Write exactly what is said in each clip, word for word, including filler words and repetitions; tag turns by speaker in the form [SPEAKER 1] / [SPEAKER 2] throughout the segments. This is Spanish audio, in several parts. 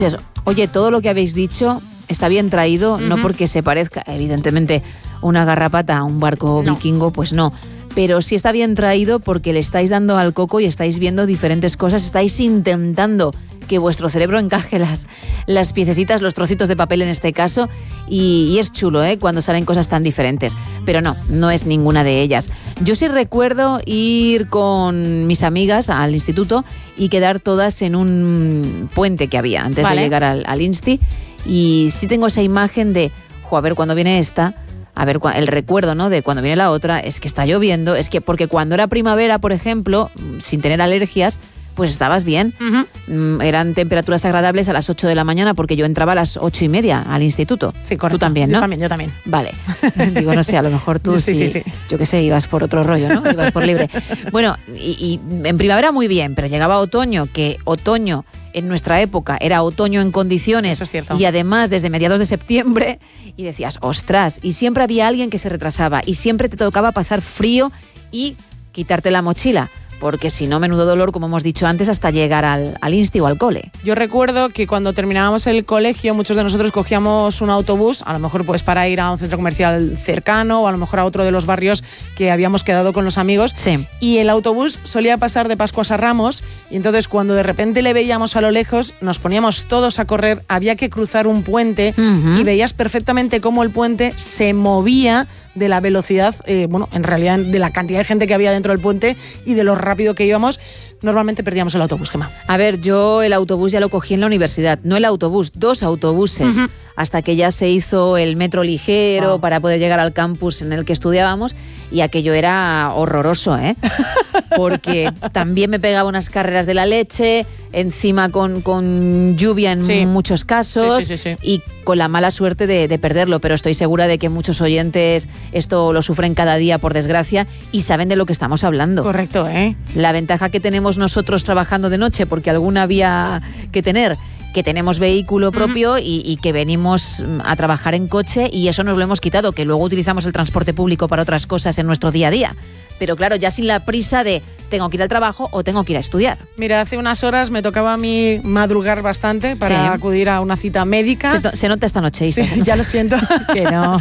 [SPEAKER 1] Oye, todo lo que habéis dicho está bien traído, uh-huh. no porque se parezca, evidentemente, una garrapata a un barco no. vikingo, pues no. Pero sí está bien traído porque le estáis dando al coco y estáis viendo diferentes cosas, estáis intentando que vuestro cerebro encaje las, las piececitas, los trocitos de papel en este caso, y, y es chulo, ¿eh? Cuando salen cosas tan diferentes. Pero no, no es ninguna de ellas. Yo sí recuerdo ir con mis amigas al instituto y quedar todas en un puente que había antes vale. de llegar al, al Insti, y sí tengo esa imagen de, jo, a ver cuándo viene esta, a ver, el recuerdo, ¿no?, de cuando viene la otra, es que está lloviendo, es que porque cuando era primavera, por ejemplo, sin tener alergias, pues estabas bien. Uh-huh. Eran temperaturas agradables a las ocho de la mañana porque yo entraba a las ocho y media al instituto.
[SPEAKER 2] Sí, correcto.
[SPEAKER 1] Tú también, ¿no?
[SPEAKER 2] Yo también, yo también.
[SPEAKER 1] Vale. Digo, no sé, a lo mejor tú sí, sí, sí, sí. Yo qué sé, ibas por otro rollo, ¿no? Ibas por libre. Bueno, y, y en primavera muy bien, pero llegaba otoño, que otoño en nuestra época era otoño en condiciones.
[SPEAKER 2] Eso es cierto.
[SPEAKER 1] Y además desde mediados de septiembre, y decías, ostras, y siempre había alguien que se retrasaba y siempre te tocaba pasar frío y quitarte la mochila, porque si no, menudo dolor, como hemos dicho antes, hasta llegar al, al Insti o al cole.
[SPEAKER 2] Yo recuerdo que cuando terminábamos el colegio, muchos de nosotros cogíamos un autobús, a lo mejor pues para ir a un centro comercial cercano o a lo mejor a otro de los barrios que habíamos quedado con los amigos.
[SPEAKER 1] Sí.
[SPEAKER 2] Y el autobús solía pasar de Pascuas a Ramos, y entonces cuando de repente le veíamos a lo lejos, nos poníamos todos a correr, había que cruzar un puente uh-huh. y veías perfectamente cómo el puente se movía de la velocidad, eh, bueno, en realidad de la cantidad de gente que había dentro del puente y de lo rápido que íbamos. Normalmente perdíamos el autobús, Gemma.
[SPEAKER 1] A ver, yo el autobús ya lo cogí en la universidad, no el autobús, dos autobuses, uh-huh. hasta que ya se hizo el metro ligero wow. para poder llegar al campus en el que estudiábamos, y aquello era horroroso, ¿eh? Porque también me pegaba unas carreras de la leche, encima con, con lluvia en sí. muchos casos,
[SPEAKER 2] sí, sí, sí, sí.
[SPEAKER 1] y con la mala suerte de, de perderlo, pero estoy segura de que muchos oyentes esto lo sufren cada día, por desgracia, y saben de lo que estamos hablando.
[SPEAKER 2] Correcto, ¿eh?
[SPEAKER 1] La ventaja que tenemos nosotros trabajando de noche, porque alguna había que tener, que tenemos vehículo propio uh-huh. y, y que venimos a trabajar en coche, y eso nos lo hemos quitado, que luego utilizamos el transporte público para otras cosas en nuestro día a día. Pero claro, ya sin la prisa de tengo que ir al trabajo o tengo que ir a estudiar.
[SPEAKER 2] Mira, hace unas horas me tocaba a mí madrugar bastante para sí. acudir a una cita médica.
[SPEAKER 1] Se, se nota esta noche, Isa.
[SPEAKER 2] Sí, ya lo siento.
[SPEAKER 1] Que no.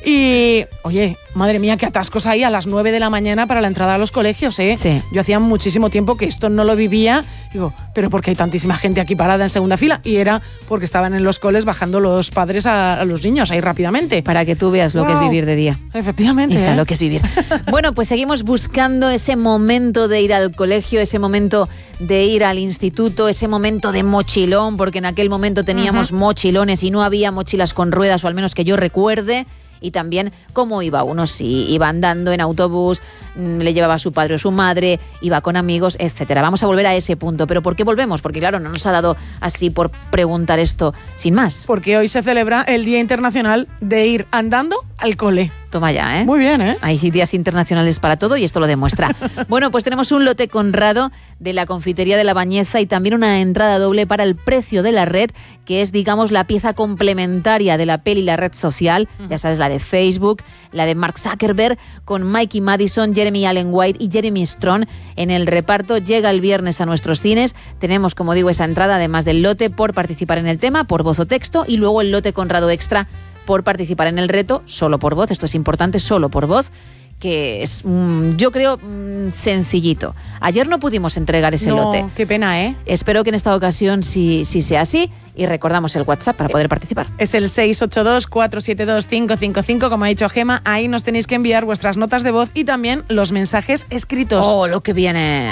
[SPEAKER 2] Y, oye, madre mía, qué atascos hay a las nueve de la mañana para la entrada a los colegios, ¿eh?
[SPEAKER 1] Sí.
[SPEAKER 2] Yo hacía muchísimo tiempo que esto no lo vivía. Digo, ¿pero por qué hay tantísima gente aquí parada en segunda fila? Y era porque estaban en los coles bajando los padres a, a los niños ahí rápidamente.
[SPEAKER 1] Para que tú veas lo wow. que es vivir de día.
[SPEAKER 2] Efectivamente.
[SPEAKER 1] Isa,
[SPEAKER 2] ¿eh?
[SPEAKER 1] lo que es vivir. Bueno, pues seguimos buscando ese momento de ir al colegio, ese momento de ir al instituto, ese momento de mochilón, porque en aquel momento teníamos uh-huh. mochilones y no había mochilas con ruedas, o al menos que yo recuerde. Y también cómo iba uno, si iba andando en autobús, le llevaba a su padre o su madre, iba con amigos, etcétera. Vamos a volver a ese punto. ¿Pero por qué volvemos? Porque claro, no nos ha dado así por preguntar esto sin más.
[SPEAKER 2] Porque hoy se celebra el Día Internacional de ir andando al cole.
[SPEAKER 1] Toma ya, ¿eh?
[SPEAKER 2] Muy bien, ¿eh?
[SPEAKER 1] Hay días internacionales para todo y esto lo demuestra. Bueno, pues tenemos un lote Conrado de la Confitería de la Bañeza y también una entrada doble para El Precio de la Red, que es, digamos, la pieza complementaria de la peli La Red Social. Uh-huh. Ya sabes, la de Facebook, la de Mark Zuckerberg, con Mikey Madison, Jeremy Allen White y Jeremy Strong en el reparto. Llega el viernes a nuestros cines. Tenemos, como digo, esa entrada, además del lote por participar en el tema, por voz o texto, y luego el lote Conrado extra por participar en el reto, solo por voz. Esto es importante, solo por voz, que es, mmm, yo creo, mmm, sencillito. Ayer no pudimos entregar ese
[SPEAKER 2] no,
[SPEAKER 1] lote.
[SPEAKER 2] Qué pena, ¿eh?
[SPEAKER 1] Espero que en esta ocasión sí, sí sea así, y recordamos el WhatsApp para poder participar.
[SPEAKER 2] Es el seis ocho dos, cuatro siete dos, cinco cinco cinco, como ha dicho Gema. Ahí nos tenéis que enviar vuestras notas de voz y también los mensajes escritos.
[SPEAKER 1] ¡Oh, lo que viene!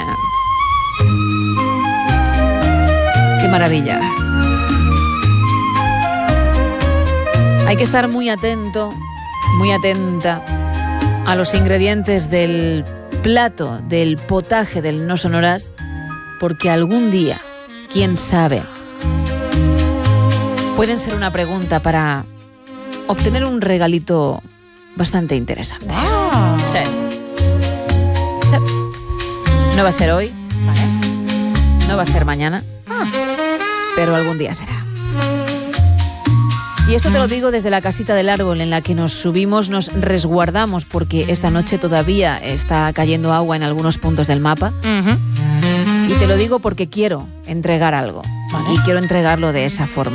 [SPEAKER 1] ¡Qué maravilla! Hay que estar muy atento, muy atenta a los ingredientes del plato, del potaje del No Sonoras, porque algún día, quién sabe, pueden ser una pregunta para obtener un regalito bastante interesante.
[SPEAKER 2] Wow.
[SPEAKER 1] Sí. Sí. No va a ser hoy, ¿vale? No va a ser mañana, ah. pero algún día será. Y esto te lo digo desde la casita del árbol en la que nos subimos, nos resguardamos, porque esta noche todavía está cayendo agua en algunos puntos del mapa. Uh-huh. Y te lo digo porque quiero entregar algo. vale. Y quiero entregarlo de esa forma.